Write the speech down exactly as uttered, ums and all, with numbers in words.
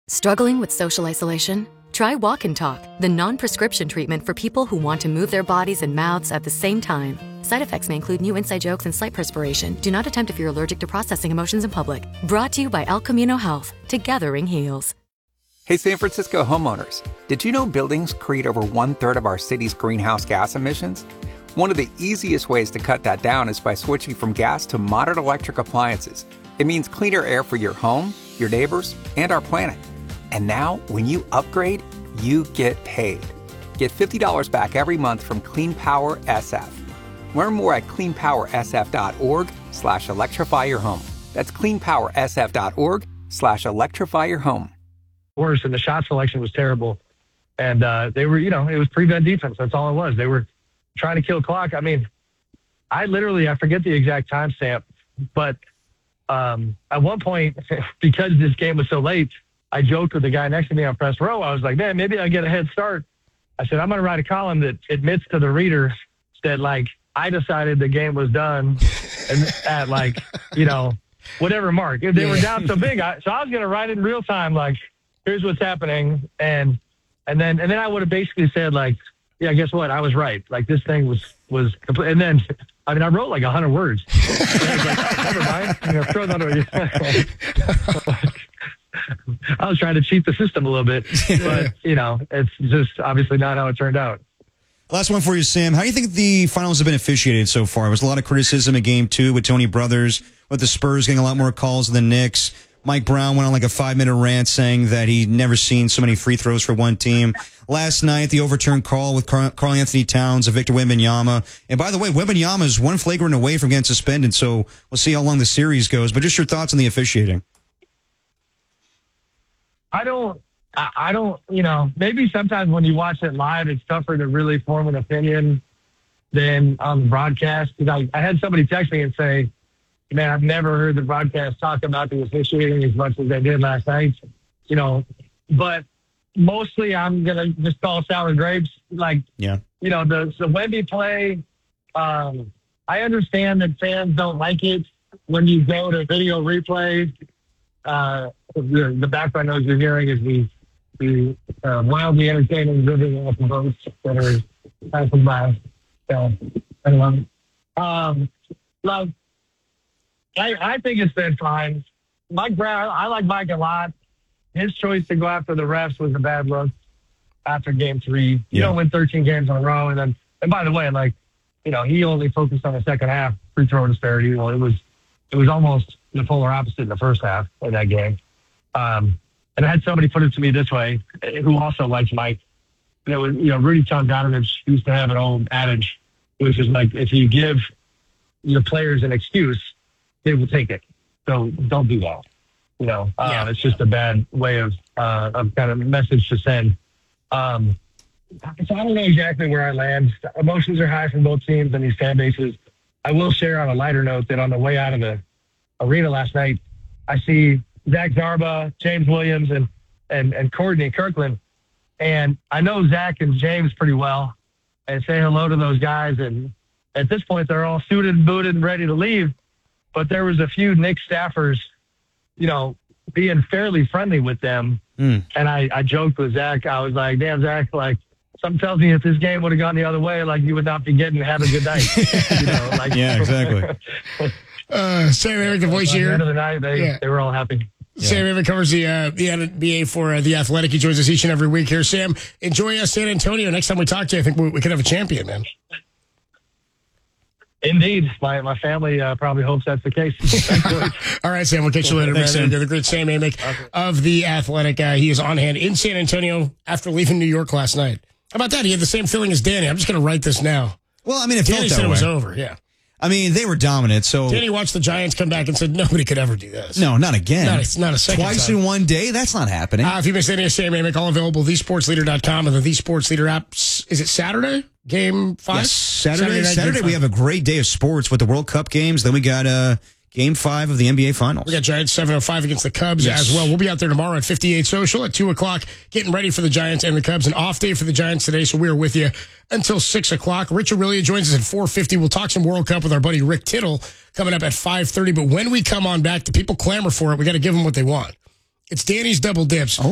Struggling with social isolation? Try Walk and Talk, the non-prescription treatment for people who want to move their bodies and mouths at the same time. Side effects may include new inside jokes and slight perspiration. Do not attempt if you're allergic to processing emotions in public. Brought to you by El Camino Health. Together heals. Hey, San Francisco homeowners. Did you know buildings create over one-third of our city's greenhouse gas emissions? One of the easiest ways to cut that down is by switching from gas to modern electric appliances. It means cleaner air for your home, your neighbors, and our planet. And now, when you upgrade, you get paid. Get fifty dollars back every month from Clean Power S F. Learn more at cleanpowersf.org slash electrify your home. That's cleanpowersf.org slash electrify your home. Worse, and the shot selection was terrible. And uh, they were, you know, it was prevent defense. That's all it was. They were trying to kill clock. I mean, I literally, I forget the exact timestamp, but um, at one point, because this game was so late, I joked with the guy next to me on press row. I was like, man, maybe I'll get a head start. I said, I'm going to write a column that admits to the reader that, like, I decided the game was done and at, like, you know, whatever mark. If they were down so big, I, so I was going to write it in real time, like, here's what's happening. And and then and then I would have basically said, like, yeah, guess what? I was right. Like, this thing was, was complete. And then, I mean, I wrote like a hundred words. I was like, never mind. You know, throw that away. I was trying to cheat the system a little bit, but, you know, it's just obviously not how it turned out. Last one for you, Sam. How do you think the finals have been officiated so far? There was a lot of criticism in game two with Tony Brothers, with the Spurs getting a lot more calls than the Knicks. Mike Brown went on like a five-minute rant saying that he'd never seen so many free throws for one team. Last night, the overturned call with Karl Anthony Towns and Victor Wembanyama. And by the way, Wembanyama is one flagrant away from getting suspended, so we'll see how long the series goes. But just your thoughts on the officiating. I don't, I don't, you know, maybe sometimes when you watch it live, it's tougher to really form an opinion than on the broadcast. Because I, I had somebody text me and say, man, I've never heard the broadcast talk about the officiating as much as they did last night, you know, but mostly I'm going to just call sour grapes. Like, yeah, you know, the, the Wemby play, um, I understand that fans don't like it when you go to video replay. Uh, the, the background noise you're hearing is the, the uh, wildly entertaining living off the boats that are passing by. So, anyway, um, love. I, I think it's been fine. Mike Brown, I like Mike a lot. His choice to go after the refs was a bad look after game three. You yeah. don't win thirteen games in a row. And then, and by the way, like, you know, he only focused on the second half free throw disparity. Well, it was, it was almost the polar opposite in the first half of that game. Um, and I had somebody put it to me this way, who also likes Mike. And it was, you know, Rudy Tomjanovich used to have an old adage, which is like, if you give your players an excuse, they will take it. So don't do that. You know, uh, yeah. It's just a bad way of, uh, of kind of message to send. Um, so I don't know exactly where I land. Emotions are high from both teams and these fan bases. I will share on a lighter note that on the way out of the arena last night, I see Zach Zarba, James Williams, and, and, and Courtney Kirkland. And I know Zach and James pretty well and say hello to those guys. And at this point, they're all suited and booted and ready to leave. But there was a few Knicks staffers, you know, being fairly friendly with them. Mm. And I, I joked with Zach. I was like, damn, Zach, like, something tells me if this game would have gone the other way, like, you would not be getting to have a good night. you know, like, yeah, exactly. uh, Sam Amick, the voice here. At the end of the night, they, yeah. they were all happy. Yeah. Sam Amick covers the, uh, the N B A for uh, The Athletic. He joins us each and every week here. Sam, enjoy uh, San Antonio. Next time we talk to you, I think we, we could have a champion, man. Indeed. My my family uh, probably hopes that's the case. All right, Sam. We'll catch you later, Thanks, man. Sam. The great Sam Amick of The Athletic. Uh, he is on hand in San Antonio after leaving New York last night. How about that? He had the same feeling as Danny. I'm just going to write this now. Well, I mean, it Danny felt that said way. it was over, yeah. I mean, they were dominant, so... Danny watched the Giants come back and said, nobody could ever do this. No, not again. Not, it's not a second Twice time. in one day? That's not happening. Uh, if you missed any of Sam Amick, all available, the sports leader dot com and the The Sports Leader app. Is it Saturday? Game five? Yes, Saturday. Saturday, Saturday we have a great day of sports with the World Cup games. Then we got uh, game five of the N B A Finals. We got Giants seven oh five against the Cubs yes. as well. We'll be out there tomorrow at fifty-eight Social at two o'clock, getting ready for the Giants and the Cubs. An off day for the Giants today, so we are with you until six o'clock. Rich Aurelia joins us at four fifty. We'll talk some World Cup with our buddy Rick Tittle coming up at five thirty. But when we come on back, the people clamor for it. We got to give them what they want. It's Danny's Double Dips. Oh.